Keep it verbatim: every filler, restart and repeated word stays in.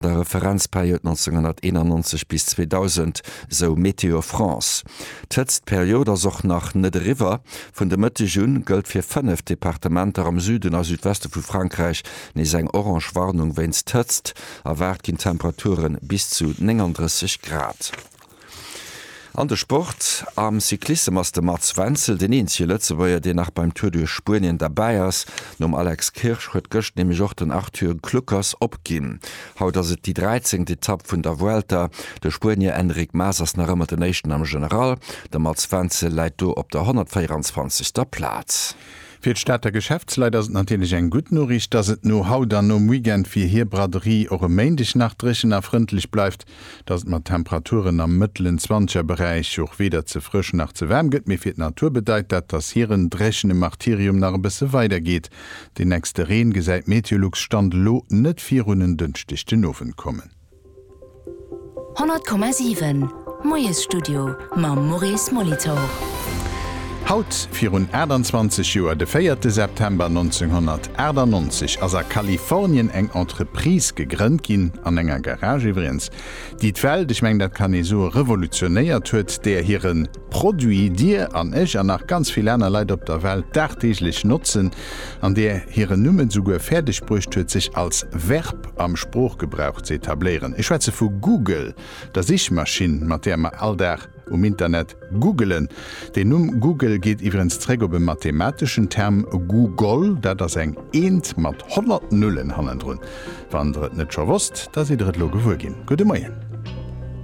der Referenzperiode neunzehnhunderteinundneunzig bis zweitausend, so Meteo France. D'letzt Periode soch nach net River vun de Mëtte Jun gëlt fir fënnef Departementer am Süden a Südweste vu Frankreich ni seg Orangewarnung wenns tëtzt, erwart gin Temperaturen bis zu neununddreißig Grad. An der Sport am Cyklisten ass de Mats Wenzel den enzje Lëtzebuier, de nach beim Tour du Spurien dabei ass, nom Alex Kirsch huet gëcht nämlich och den Arthur Kluckers opginn. Haut ass et die dreizehnte Etapp vun der Vuelta, de Spurnier Enric Mas ass nach ëmmer den Nation am General, de Mats Wenzel leit do op der hundertvierundzwanzigster Platz. Für die Stadt der Geschäftsleiter sind natürlich ein gut Nachricht, dass es nur haut dann um Weekend für hier Braderie auch am Montag nach Dreschen freundlich bleibt, dass es mit Temperaturen am mittleren zwanziger Bereich auch wieder zu frisch nach zu warm geht. Mir für die Natur bedeutet, dass hier ein Dreschen im Martyrium noch ein bisschen weitergeht. Die nächste Regen, gesagt Meteorolog stand lo nicht vier Runden dünstig den Ofen kommen. hundert Komma sieben Neues Studio mit Maurice Molitor. Haut fir un einundzwanzig Joer de vierte September neunzehnhunderteinundneunzig ass a Kalifornien eng Entreprise gegrënnt ginn an enger Garage iwrens. Di Welt, ich meng dat kann e so revolutionéiert huet, der hireieren Produit Dir an ech an nach ganz viel Länner Leiit op der Welt dachtäglich nutzen, an der hire Nummen suuge fertigbrucht huet sich als Verb am Spruchgebrauch ze etablieren. Ich schwätze vu Google, dat Ich-Maschinen, mat der ma alldach um Internet googlen. Den Numm Google geht iwrens träg op dem mathematischen Term Google, dat ass eng eent mat hundert Nullen hannen run. Wann net scho wusst, dat se dret Logo gin. Gute Morgen.